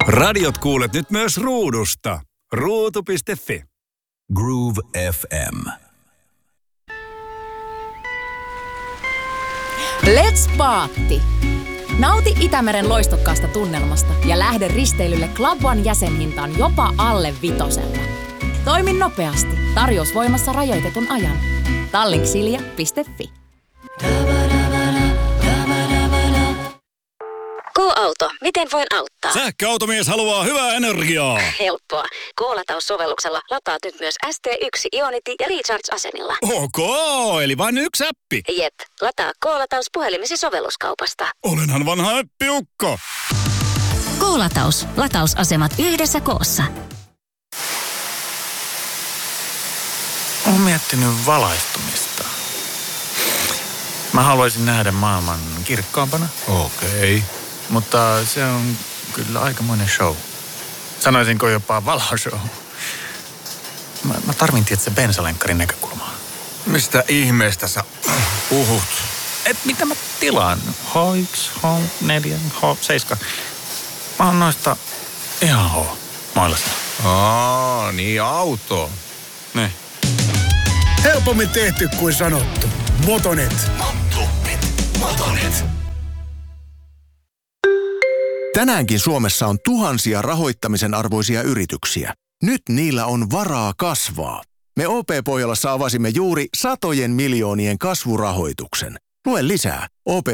Radiot kuulet nyt myös ruudusta. Ruutu.fi. Groove FM. Let's Party! Nauti Itämeren loistokkaasta tunnelmasta ja lähde risteilylle Club One jäsenhintaan jopa alle 5. Toimi nopeasti. Tarjous voimassa rajoitetun ajan. Tallinksilja.fi. K-auto, miten voin auttaa? Sähköautomies haluaa hyvää energiaa. Helppoa. K-lataussovelluksella lataat nyt myös ST1 Ionity ja Recharge-asemilla. Ok, eli vain yksi appi. Jep, lataa K-lataus puhelimesi sovelluskaupasta. Olenhan vanha äppiukko. K-lataus. Latausasemat yhdessä koossa. Olen miettinyt valaistumista. Mä haluaisin nähdä maailman kirkkaampana. Okei. Mutta se on kyllä aikamoinen show. Sanoisinko jopa valoshow. Mä tarvin tietysti bensalenkkarin näkökulmaa. Mistä ihmeestä sä puhut? Et mitä mä tilaan? H1, H4, H7. Mä oon noista ihan H-mailasta. Niin auto. Ne. Helpommin tehty kuin sanottu. Motonet. Motonet. Tänäänkin Suomessa on tuhansia rahoittamisen arvoisia yrityksiä. Nyt niillä on varaa kasvaa. Me OP-Pohjolassa avasimme juuri satojen miljoonien kasvurahoituksen. Lue lisää op.fi.